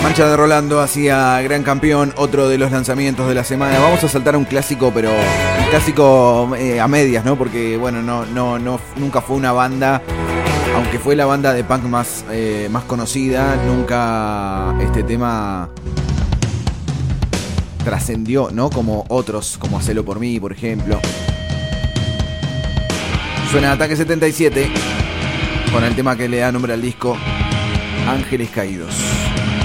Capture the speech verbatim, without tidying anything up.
Mancha de Rolando hacía Gran Campeón, otro de los lanzamientos de la semana. Vamos a saltar a un clásico, pero un clásico eh, a medias, ¿no? Porque, bueno, no, no, no, nunca fue una banda, aunque fue la banda de punk más, eh, más conocida, nunca este tema trascendió, ¿no? Como otros, como Hacelo por mí, por ejemplo. Suena Ataque setenta y siete con el tema que le da nombre al disco, Ángeles Caídos.